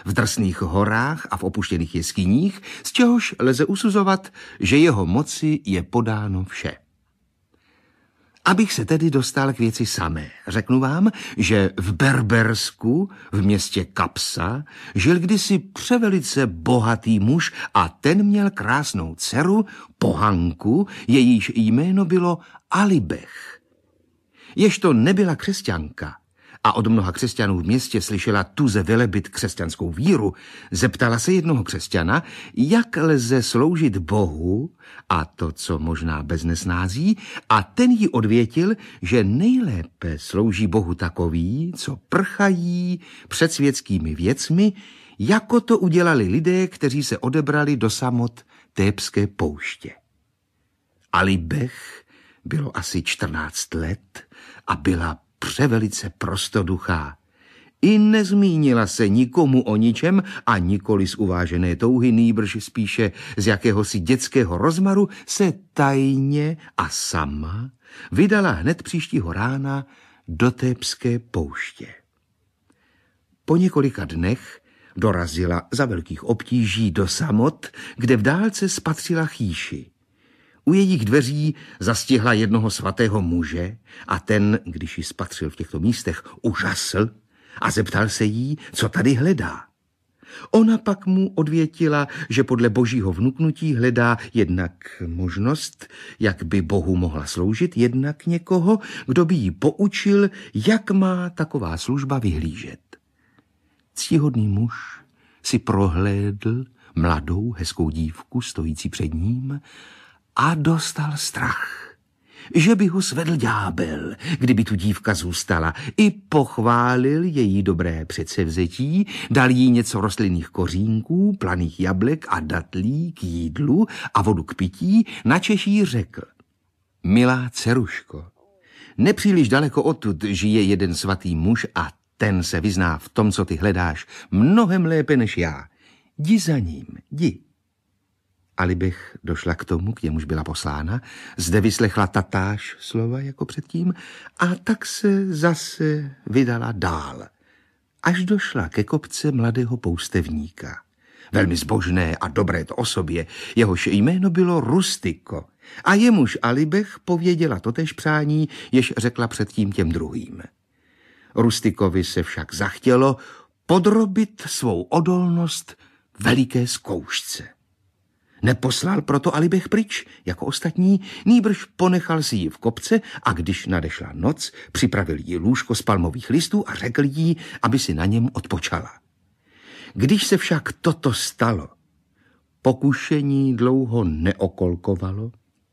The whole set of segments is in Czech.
v drsných horách a v opuštěných jeskyních, z čehož lze usuzovat, že jeho moci je podáno vše. Abych se tedy dostal k věci samé, řeknu vám, že v Berbersku, v městě Kapsa, žil kdysi převelice bohatý muž a ten měl krásnou dceru, pohanku, jejíž jméno bylo Alibech. Ježto nebyla křesťanka a od mnoha křesťanů v městě slyšela tuze velebit křesťanskou víru, zeptala se jednoho křesťana, jak lze sloužit Bohu, a to, co možná bez nesnází, a ten jí odvětil, že nejlépe slouží Bohu takový, co prchají před světskými věcmi, jako to udělali lidé, kteří se odebrali do samot Thébské pouště. Alibech bylo asi 14 let a byla převelice prostoduchá. I nezmínila se nikomu o ničem a nikoli z uvážené touhy, nýbrž spíše z jakéhosi dětského rozmaru se tajně a sama vydala hned příštího rána do Thébské pouště. Po několika dnech dorazila za velkých obtíží do samot, kde v dálce spatřila chýši. U jejich dveří zastihla jednoho svatého muže a ten, když ji spatřil v těchto místech, užasl a zeptal se jí, co tady hledá. Ona pak mu odvětila, že podle božího vnuknutí hledá jednak možnost, jak by Bohu mohla sloužit, jednak někoho, kdo by jí poučil, jak má taková služba vyhlížet. Ctihodný muž si prohlédl mladou, hezkou dívku stojící před ním a dostal strach, že by ho svedl ďábel, kdyby tu dívka zůstala. I pochválil její dobré předsevzetí, dal jí něco rostlinných kořínků, planých jablek a datlí k jídlu a vodu k pití, načež jí řekl: milá dceruško, nepříliš daleko odtud žije jeden svatý muž a ten se vyzná v tom, co ty hledáš, mnohem lépe než já. Jdi za ním, jdi. Alibech došla k tomu, k němuž byla poslána, zde vyslechla tatáž slova jako předtím a tak se zase vydala dál, až došla ke kopce mladého poustevníka. Velmi zbožné a dobré to osobě, jehož jméno bylo Rustiko, a jemuž Alibech pověděla totéž přání, jež řekla předtím těm druhým. Rustikovi se však zachtělo podrobit svou odolnost veliké zkoušce. Neposlal proto Alibech pryč, jako ostatní, nýbrž ponechal si ji v kopce a když nadešla noc, připravil jí lůžko z palmových listů a řekl jí, aby si na něm odpočala. Když se však toto stalo, pokušení dlouho neokolkovalo,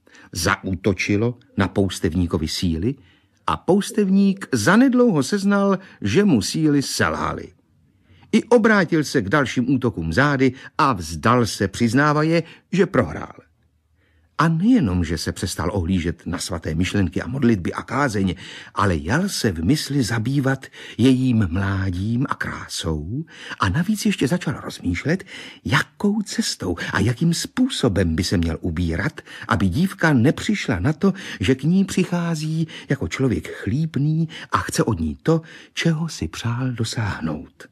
zaútočilo na poustevníkovi síly a poustevník zanedlouho seznal, že mu síly selhaly. I obrátil se k dalším útokům zády a vzdal se, přiznávaje, že prohrál. A nejenom, že se přestal ohlížet na svaté myšlenky a modlitby a kázeň, ale jal se v mysli zabývat jejím mládím a krásou a navíc ještě začal rozmýšlet, jakou cestou a jakým způsobem by se měl ubírat, aby dívka nepřišla na to, že k ní přichází jako člověk chlípný a chce od ní to, čeho si přál dosáhnout.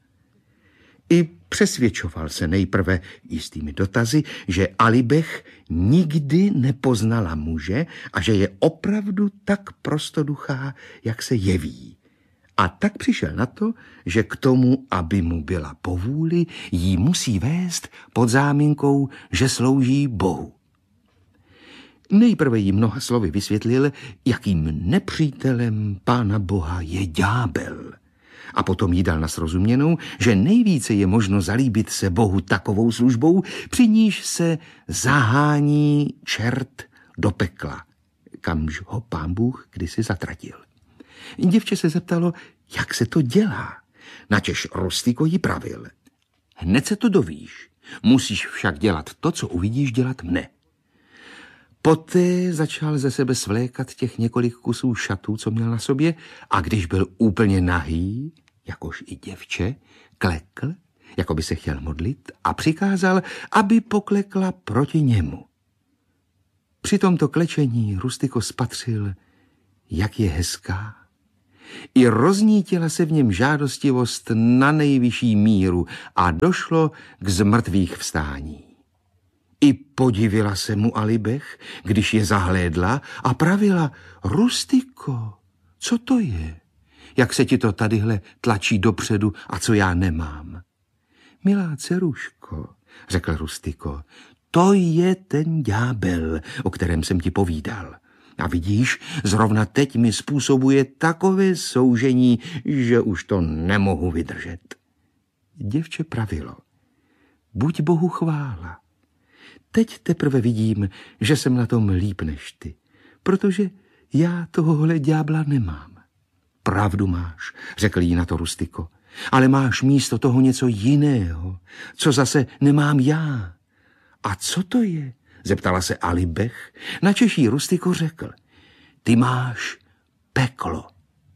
I přesvědčoval se nejprve jistými dotazy, že Alibech nikdy nepoznala muže a že je opravdu tak prostoduchá, jak se jeví. A tak přišel na to, že k tomu, aby mu byla povůli, jí musí vést pod záminkou, že slouží Bohu. Nejprve jí mnoha slovy vysvětlil, jakým nepřítelem Pána Boha je ďábel. A potom jí dal na srozuměnou, že nejvíce je možno zalíbit se Bohu takovou službou, při níž se zahání čert do pekla, kamž ho Pán Bůh kdysi zatratil. Děvče se zeptalo, jak se to dělá, načež Rustiko jí pravil: hned se to dovíš, musíš však dělat to, co uvidíš dělat mne. Poté začal ze sebe svlékat těch několik kusů šatů, co měl na sobě, a když byl úplně nahý, jakož i děvče, klekl, jako by se chtěl modlit, a přikázal, aby poklekla proti němu. Při tomto klečení Rustiko spatřil, jak je hezká, I roznítila se v něm žádostivost na nejvyšší míru a došlo k zmrtvých vstání. I podivila se mu Alibech, když je zahlédla a pravila: Rustiko, co to je? Jak se ti to tadyhle tlačí dopředu a co já nemám? Milá dceruško, řekl Rustiko, to je ten ďábel, o kterém jsem ti povídal. A vidíš, zrovna teď mi způsobuje takové soužení, že už to nemohu vydržet. Děvče pravilo: buď Bohu chvála. Teď teprve vidím, že jsem na tom líp než ty, protože já tohohle ďábla nemám. Pravdu máš, řekl jí na to Rustiko, ale máš místo toho něco jiného, co zase nemám já. A co to je? Zeptala se Alibech, načež jí Rustiko řekl: ty máš peklo.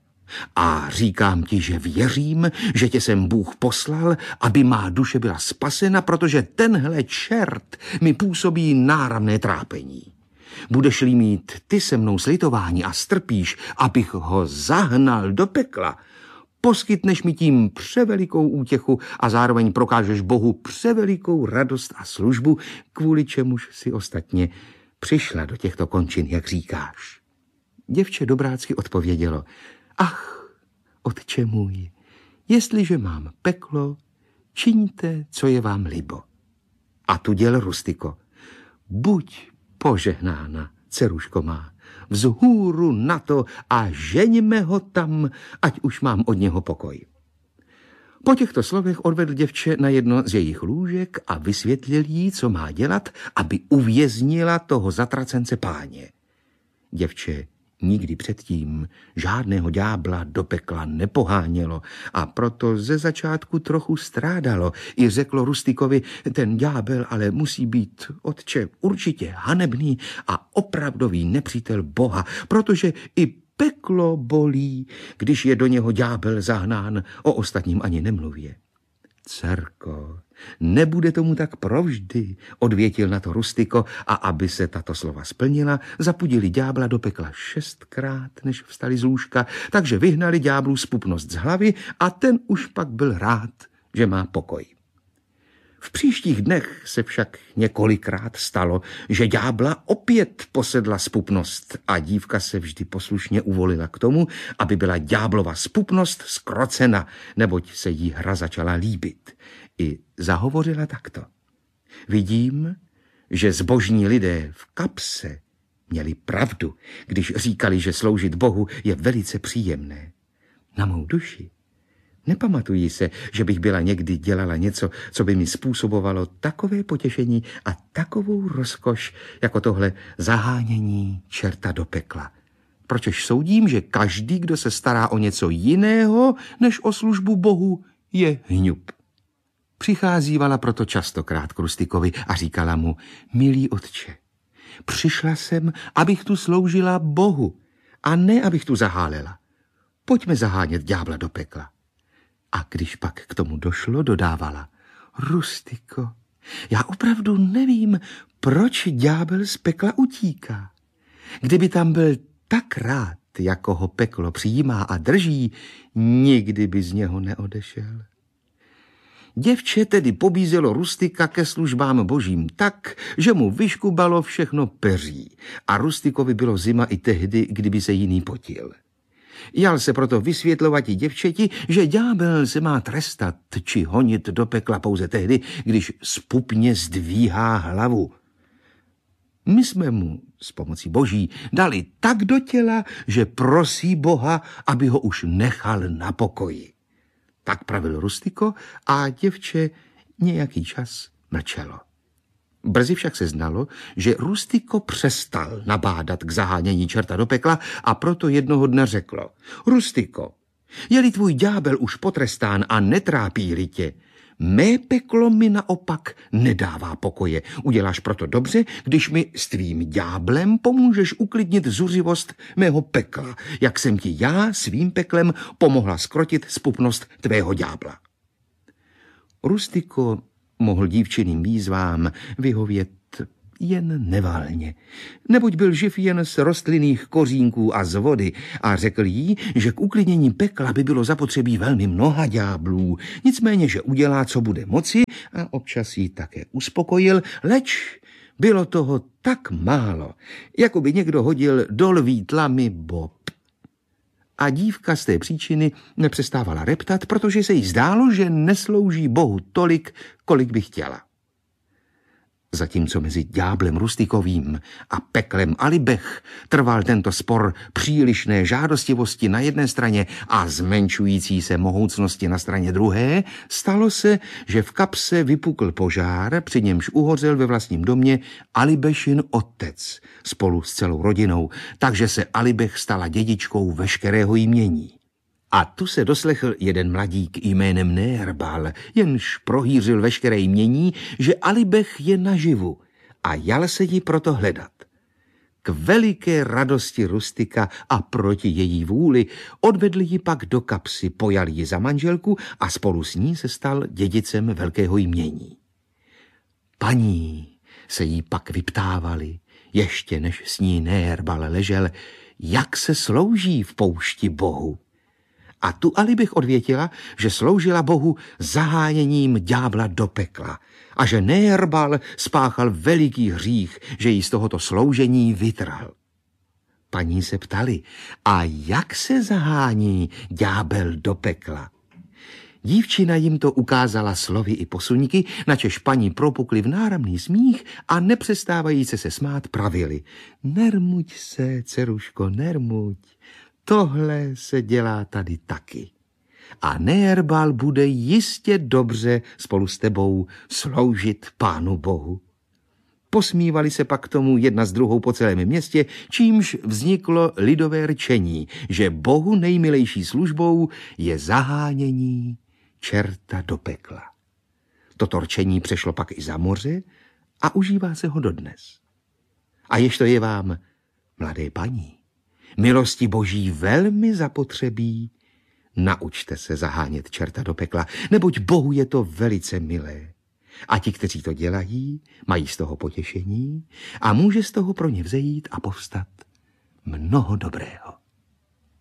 A říkám ti, že věřím, že tě sem Bůh poslal, aby má duše byla spasena, protože tenhle čert mi působí náramné trápení. Budeš-li mít ty se mnou slitování a strpíš, abych ho zahnal do pekla, poskytneš mi tím převelikou útěchu a zároveň prokážeš Bohu převelikou radost a službu, kvůli čemuž si ostatně přišla do těchto končin, jak říkáš. Děvče dobrácky odpovědělo: ach, otče můj, jestliže mám peklo, čiňte, co je vám libo. A tu děl Rustiko: buď požehnána, dceruško má, vzhůru na to a ženíme ho tam, ať už mám od něho pokoj. Po těchto slovech odvedl děvče na jedno z jejich lůžek a vysvětlil jí, co má dělat, aby uvěznila toho zatracence páně. Děvče nikdy předtím žádného ďábla do pekla nepohánělo a proto ze začátku trochu strádalo. I řeklo Rustikovi: ten ďábel ale musí být, otče, určitě hanebný a opravdový nepřítel Boha, protože i peklo bolí, když je do něho ďábel zahnán, o ostatním ani nemluvě. Dcerko, nebude tomu tak provždy, odvětil na to Rustiko, a aby se tato slova splnila, zapudili ďábla do pekla 6krát, než vstali z lůžka, takže vyhnali ďáblu zpupnost z hlavy a ten už pak byl rád, že má pokoj. V příštích dnech se však několikrát stalo, že ďábla opět posedla zpupnost a dívka se vždy poslušně uvolila k tomu, aby byla ďáblova zpupnost zkrocena, neboť se jí hra začala líbit. I zahovořila takto: vidím, že zbožní lidé v kapse měli pravdu, když říkali, že sloužit Bohu je velice příjemné. Na mou duši nepamatuji se, že bych byla někdy dělala něco, co by mi způsobovalo takové potěšení a takovou rozkoš, jako tohle zahánění čerta do pekla. Pročež soudím, že každý, kdo se stará o něco jiného, než o službu Bohu, je hňup. Přicházívala proto častokrát k Rustikovi a říkala mu: milý otče, přišla jsem, abych tu sloužila Bohu a ne, abych tu zahálela. Pojďme zahánět ďábla do pekla. A když pak k tomu došlo, dodávala: Rustiko, já opravdu nevím, proč ďábel z pekla utíká. Kdyby tam byl tak rád, jako ho peklo přijímá a drží, nikdy by z něho neodešel. Děvče tedy pobízelo Rustika ke službám božím tak, že mu vyškubalo všechno peří a Rustikovi bylo zima i tehdy, kdyby se jiný potil. Jal se proto vysvětlovat i děvčeti, že ďábel se má trestat či honit do pekla pouze tehdy, když zpupně zdvíhá hlavu. My jsme mu s pomocí boží dali tak do těla, že prosí Boha, aby ho už nechal na pokoji. Tak pravil Rustiko a děvče nějaký čas mlčelo. Brzy však se znalo, že Rustiko přestal nabádat k zahánění čerta do pekla a proto jednoho dne řeklo: Rustiko, je-li tvůj ďábel už potrestán a netrápí-li tě, mé peklo mi naopak nedává pokoje. Uděláš proto dobře, když mi s tvým ďáblem pomůžeš uklidnit zuřivost mého pekla, jak jsem ti já svým peklem pomohla zkrotit zpupnost tvého ďábla. Rustiko mohl dívčiným výzvám vyhovět jen nevalně, neboť byl živ jen z rostlinných kořínků a z vody a řekl jí, že k uklidnění pekla by bylo zapotřebí velmi mnoha ďáblů, nicméně, že udělá, co bude moci a občas jí také uspokojil, leč bylo toho tak málo, jako by někdo hodil do lví tlamy bob. A dívka z té příčiny nepřestávala reptat, protože se jí zdálo, že neslouží Bohu tolik, kolik by chtěla. Zatímco mezi ďáblem Rustikovým a peklem Alibech trval tento spor přílišné žádostivosti na jedné straně a zmenšující se mohoucnosti na straně druhé, stalo se, že v kapse vypukl požár, při němž uhořel ve vlastním domě Alibešin otec spolu s celou rodinou, takže se Alibech stala dědičkou veškerého jmění. A tu se doslechl jeden mladík jménem Neherbal, jenž prohýřil veškeré jmění, že Alibech je naživu a jal se jí proto hledat. K veliké radosti Rustika a proti její vůli odvedli ji pak do kapsy, pojali ji za manželku a spolu s ní se stal dědicem velkého jmění. Paní se jí pak vyptávali, ještě než s ní Neherbal ležel, jak se slouží v poušti Bohu. A tu Alibech odvětila, že sloužila Bohu zaháněním ďábla do pekla a že Neherbal spáchal veliký hřích, že ji z tohoto sloužení vytrhl. Paní se ptali, a jak se zahání ďábel do pekla? Dívčina jim to ukázala slovy i posuňky, načež paní propukli v náramný smích a nepřestávajíce se smát pravili. Nermuď se, dceruško, nermuď. Tohle se dělá tady taky. A Neherbal bude jistě dobře spolu s tebou sloužit Pánu Bohu. Posmívali se pak k tomu jedna s druhou po celém městě, čímž vzniklo lidové rčení, že Bohu nejmilejší službou je zahánění čerta do pekla. Toto rčení přešlo pak i za moře a užívá se ho dodnes. A jež to je vám, mladé paní, milosti Boží velmi zapotřebí, naučte se zahánět čerta do pekla, neboť Bohu je to velice milé. A ti, kteří to dělají, mají z toho potěšení a může z toho pro ně vzejít a povstat mnoho dobrého.